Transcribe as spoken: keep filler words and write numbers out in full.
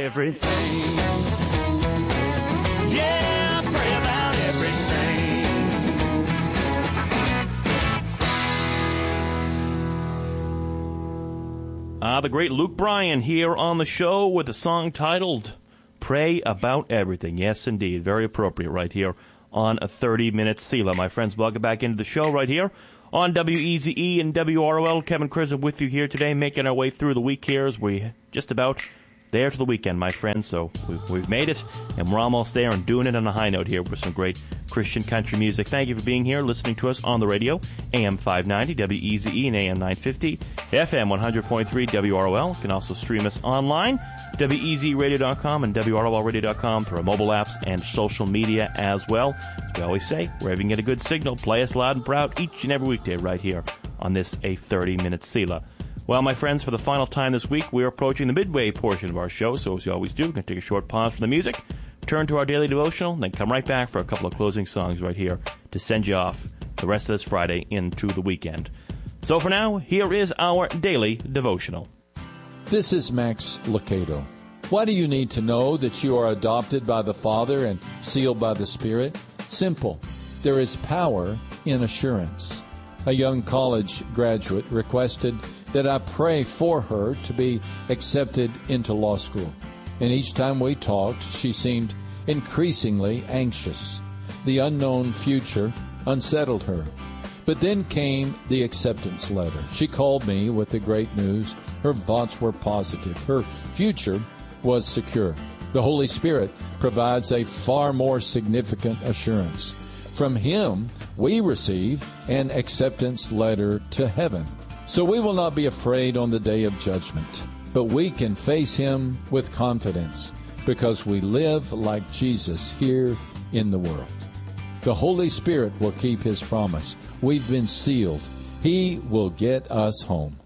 everything. Yeah, pray about everything. Ah, the great Luke Bryan here on the show with a song titled Pray About Everything. Yes, indeed. Very appropriate right here on a thirty-minute Selah. My friends, welcome back into the show right here on W E Z E and W R O L. Kevin Krizm with you here today, making our way through the week here as we just about there to the weekend, my friends. So we've, we've made it, and we're almost there and doing it on a high note here with some great Christian country music. Thank you for being here, listening to us on the radio, A M five ninety, W E Z E, and A M nine fifty, F M one hundred point three, W R O L. You can also stream us online, W E Z radio dot com and W R O L radio dot com, through our mobile apps and social media as well. As we always say, wherever you can get a good signal, play us loud and proud each and every weekday right here on this A thirty-minute Selah. Well, my friends, for the final time this week, we're approaching the midway portion of our show, so as you always do, we're going to take a short pause from the music, turn to our daily devotional, and then come right back for a couple of closing songs right here to send you off the rest of this Friday into the weekend. So for now, here is our daily devotional. This is Max Lucado. Why do you need to know that you are adopted by the Father and sealed by the Spirit? Simple. There is power in assurance. A young college graduate requested that I pray for her to be accepted into law school. And each time we talked, she seemed increasingly anxious. The unknown future unsettled her. But then came the acceptance letter. She called me with the great news. Her thoughts were positive. Her future was secure. The Holy Spirit provides a far more significant assurance. From Him, we receive an acceptance letter to heaven. So we will not be afraid on the day of judgment, but we can face Him with confidence because we live like Jesus here in the world. The Holy Spirit will keep His promise. We've been sealed. He will get us home.